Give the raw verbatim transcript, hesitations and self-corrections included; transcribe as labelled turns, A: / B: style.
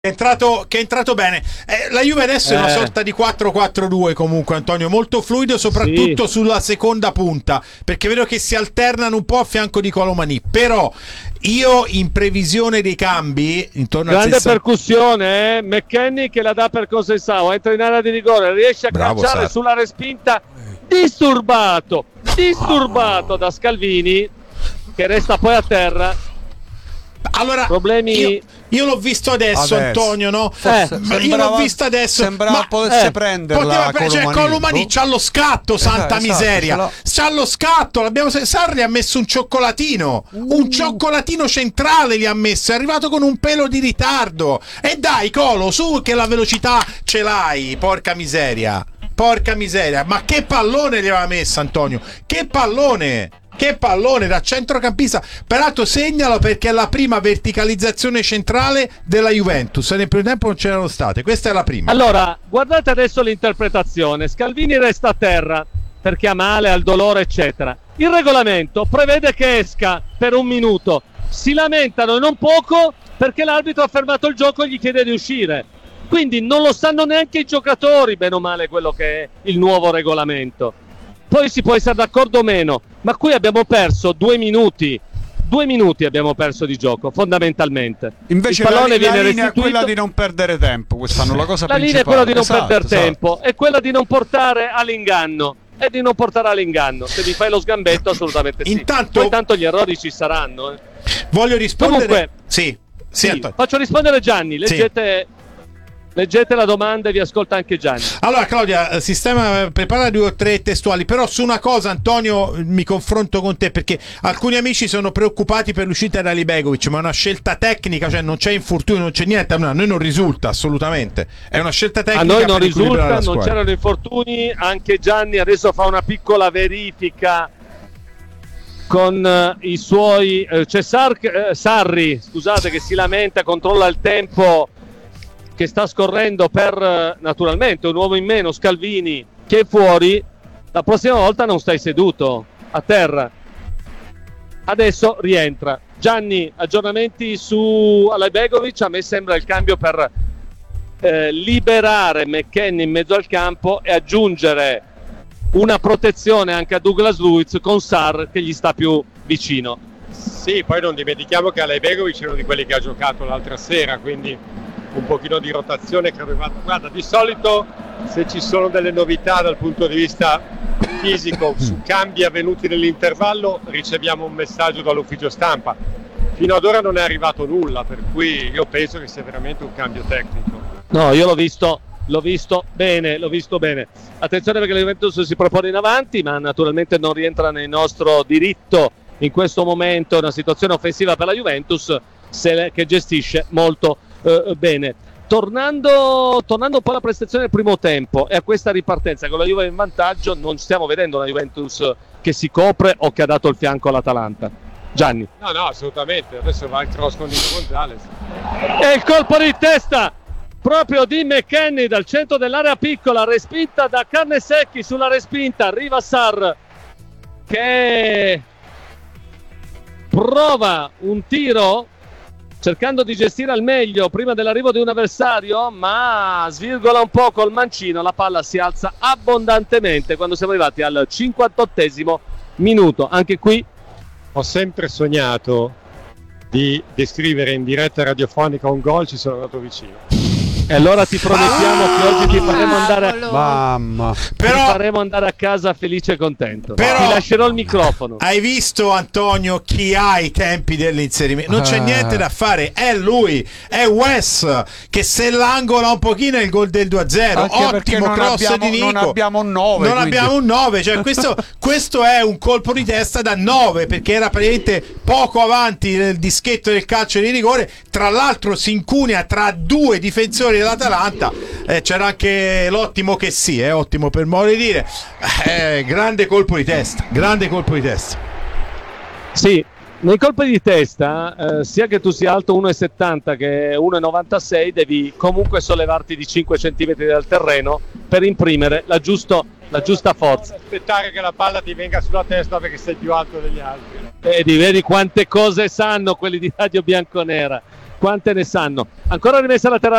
A: È entrato, che è entrato bene. Eh, la Juve adesso eh. è una sorta di quattro quattro due comunque, Antonio, molto fluido soprattutto sì. sulla seconda punta, perché vedo che si alternano un po' a fianco di Colomani, però io in previsione dei cambi intorno
B: grande
A: al sessanta...
B: percussione, eh? McKennie che la dà per Consensao, entra in area di rigore, riesce a
A: Bravo,
B: calciare
A: Sar.
B: sulla respinta, disturbato disturbato da Scalvini che resta poi a terra.
A: Allora,
B: problemi
A: io, io l'ho visto adesso, adesso. Antonio, no?
C: Eh,
A: ma io l'ho visto adesso.
C: Sembrava
A: ma
C: potesse
A: eh,
C: prenderla.
A: Poteva, cioè, Colomani c'ha lo scatto, santa
C: esatto,
A: miseria.
C: esatto,
A: c'ha lo scatto. L'abbiamo, Sarri ha messo un cioccolatino. Uh. Un cioccolatino centrale gli ha messo. È arrivato con un pelo di ritardo. E dai, Colo, su che la velocità ce l'hai, porca miseria. Porca miseria. Ma che pallone gli aveva messo, Antonio? Che pallone! Che pallone da centrocampista, peraltro segnalo perché è la prima verticalizzazione centrale della Juventus, nel primo tempo non c'erano state, questa è la prima.
B: Allora, guardate adesso l'interpretazione, Scalvini resta a terra perché ha male, ha il dolore eccetera, il regolamento prevede che esca per un minuto, si lamentano non poco perché l'arbitro ha fermato il gioco e gli chiede di uscire, quindi non lo sanno neanche i giocatori bene o male quello che è il nuovo regolamento. Poi si può essere d'accordo o meno, ma qui abbiamo perso due minuti, due minuti abbiamo perso di gioco, fondamentalmente.
C: Invece
B: il pallone
C: la,
B: viene
C: la linea
B: restituito.
C: è quella di non perdere tempo, quest'anno la cosa
B: la
C: principale.
B: linea è quella di non
C: esatto,
B: perdere
C: esatto.
B: tempo, è quella di non portare all'inganno, è di non portare all'inganno. Se mi fai lo sgambetto assolutamente sì.
A: Intanto,
B: poi tanto gli errori ci saranno. Eh.
A: Voglio rispondere.
B: Comunque,
A: sì, sì,
B: sì faccio rispondere Gianni, leggete... Sì. Leggete la domanda e vi ascolta anche Gianni.
A: Allora Claudia, sistema, prepara due o tre testuali, però su una cosa Antonio mi confronto con te perché alcuni amici sono preoccupati per l'uscita da Alibegovic, ma è una scelta tecnica, cioè non c'è infortunio, non c'è niente, a noi non risulta assolutamente, è una scelta tecnica.
B: A noi non risulta, non
A: squadra.
B: C'erano infortuni, anche Gianni adesso fa una piccola verifica con uh, i suoi uh, c'è Sar- uh, Sarri, scusate, che si lamenta, controlla il tempo che sta scorrendo per naturalmente un uomo in meno, Scalvini, che è fuori. La prossima volta non stai seduto a terra. Adesso rientra Gianni. Aggiornamenti su Alibegovic. A me sembra il cambio per eh, liberare McKennie in mezzo al campo e aggiungere una protezione anche a Douglas Luiz con Sarr che gli sta più vicino.
D: Sì, poi non dimentichiamo che Alibegovic è uno di quelli che ha giocato l'altra sera, quindi un pochino di rotazione credo. Guarda, di solito se ci sono delle novità dal punto di vista fisico su cambi avvenuti nell'intervallo riceviamo un messaggio dall'ufficio stampa. Fino ad ora non è arrivato nulla, per cui io penso che sia veramente un cambio tecnico.
B: No, io l'ho visto, l'ho visto bene, l'ho visto bene. Attenzione perché la Juventus si propone in avanti, ma naturalmente non rientra nel nostro diritto in questo momento una situazione offensiva per la Juventus se, che gestisce molto Uh, bene, tornando, tornando un po' alla prestazione del primo tempo e a questa ripartenza con la Juve in vantaggio, non stiamo vedendo una Juventus che si copre o che ha dato il fianco all'Atalanta. Gianni.
D: No, no, assolutamente. Adesso va il cross con Nico Gonzalez.
B: E il colpo di testa proprio di McKennie dal centro dell'area piccola, respinta da Carnesecchi. Sulla respinta arriva Sarr che prova un tiro cercando di gestire al meglio prima dell'arrivo di un avversario, ma svirgola un po' col mancino, la palla si alza abbondantemente quando siamo arrivati al cinquantottesimo minuto. Anche qui
D: ho sempre sognato di descrivere in diretta radiofonica un gol, ci sono andato vicino.
B: E allora ti promettiamo ah, che oggi ti faremo andare a...
C: Mamma.
A: Però,
B: ti faremo andare a casa felice e contento.
A: Però,
B: ti lascerò il microfono.
A: Hai visto, Antonio, chi ha i tempi dell'inserimento? Non c'è ah. niente da fare, è lui, è Wes che se l'angola un pochino è il gol del due a zero.
C: Anche
A: ottimo
C: non
A: cross
C: abbiamo,
A: di Nico.
C: Non abbiamo un nove.
A: Non
C: quindi.
A: abbiamo un nove, cioè questo, questo è un colpo di testa da nove perché era praticamente poco avanti nel dischetto del calcio di rigore. Tra l'altro si incunia tra due difensori dell'Atalanta. Eh, c'era anche l'ottimo che sì, è eh, ottimo per modo di dire. Eh, grande colpo di testa, grande colpo di testa.
B: Sì, nei colpi di testa, eh, sia che tu sia alto uno virgola settanta che uno virgola novantasei, devi comunque sollevarti di cinque centimetri dal terreno per imprimere la, giusto, la giusta forza.
D: Aspettare che la palla ti venga sulla testa perché sei più alto degli altri.
B: Vedi, vedi quante cose sanno quelli di Radio Bianconera. quante ne sanno. Ancora rimessa la terra